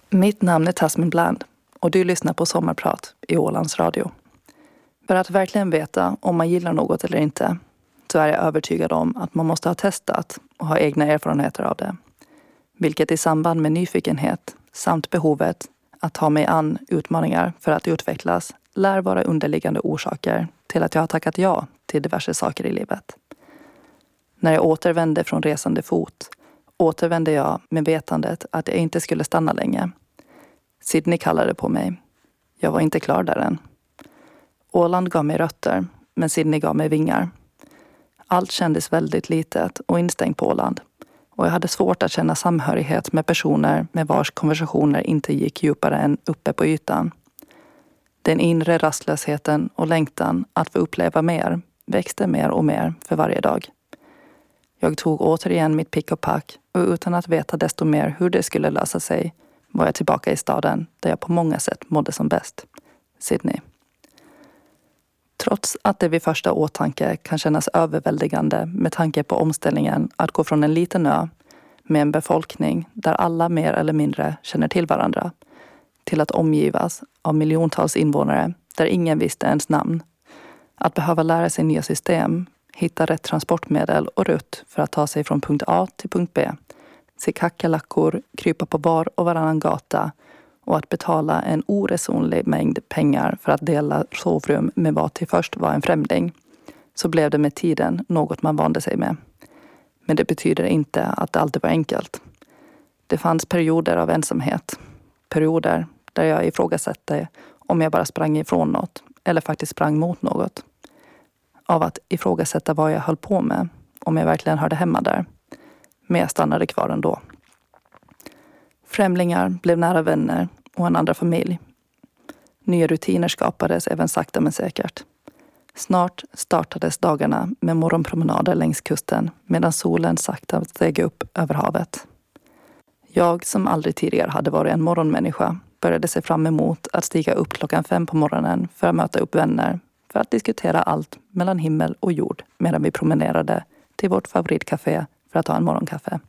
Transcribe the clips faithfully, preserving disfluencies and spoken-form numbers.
Mitt namn är Tasmin Bland och du lyssnar på Sommarprat i Ålands Radio. För att verkligen veta om man gillar något eller inte så är jag övertygad om att man måste ha testat och ha egna erfarenheter av det. Vilket i samband med nyfikenhet samt behovet att ta mig an utmaningar för att utvecklas lär vara underliggande orsaker till att jag har tackat ja till diverse saker i livet. När jag återvände från resande fot återvände jag med vetandet att jag inte skulle stanna länge. Sydney kallade på mig. Jag var inte klar där än. Åland gav mig rötter, men Sydney gav mig vingar. Allt kändes väldigt litet och instängt på Åland. Och jag hade svårt att känna samhörighet med personer med vars konversationer inte gick djupare än uppe på ytan. Den inre rastlösheten och längtan att få uppleva mer växte mer och mer för varje dag. Jag tog återigen mitt pick och pack och utan att veta desto mer hur det skulle lösa sig var jag tillbaka i staden där jag på många sätt mådde som bäst. Sydney. Trots att det vid första åtanke kan kännas överväldigande med tanke på omställningen att gå från en liten ö med en befolkning där alla mer eller mindre känner till varandra till att omgivas av miljontals invånare där ingen visste ens namn. Att behöva lära sig nya system, hitta rätt transportmedel och rutt för att ta sig från punkt A till punkt B. Se kackerlackor krypa på var och varannan gata och att betala en oresonlig mängd pengar för att dela sovrum med vad till först var en främling. Så blev det med tiden något man vande sig med. Men det betyder inte att det alltid var enkelt. Det fanns perioder av ensamhet. Perioder där jag ifrågasatte om jag bara sprang ifrån något eller faktiskt sprang mot något. Av att ifrågasätta vad jag höll på med, om jag verkligen hörde hemma där. Men jag stannade kvar ändå. Främlingar blev nära vänner och en andra familj. Nya rutiner skapades även sakta men säkert. Snart startades dagarna med morgonpromenader längs kusten medan solen sakta steg upp över havet. Jag som aldrig tidigare hade varit en morgonmänniska började se fram emot att stiga upp klockan fem på morgonen för att möta upp vänner för att diskutera allt mellan himmel och jord medan vi promenerade till vårt favoritcafé för att ta en morgonkaffe.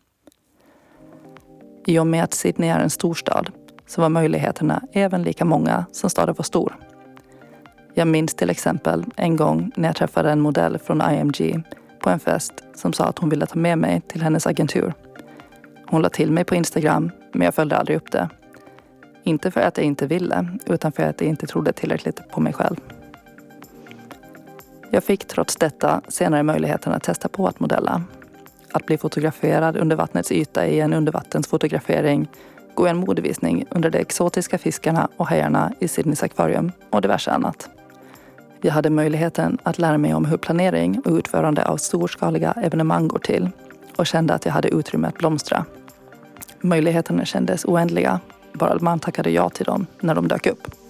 I och med att Sydney är en storstad så var möjligheterna även lika många som staden var stor. Jag minns till exempel en gång när jag träffade en modell från I M G på en fest som sa att hon ville ta med mig till hennes agentur. Hon la till mig på Instagram men jag följde aldrig upp det. Inte för att jag inte ville utan för att jag inte trodde tillräckligt på mig själv. Jag fick trots detta senare möjligheten att testa på att modella. Att bli fotograferad under vattnets yta i en undervattensfotografering, gå en modevisning under de exotiska fiskarna och hajarna i Sydneys akvarium och diverse annat. Jag hade möjligheten att lära mig om hur planering och utförande av storskaliga evenemang går till och kände att jag hade utrymme att blomstra. Möjligheterna kändes oändliga, bara man tackade ja till dem när de dök upp.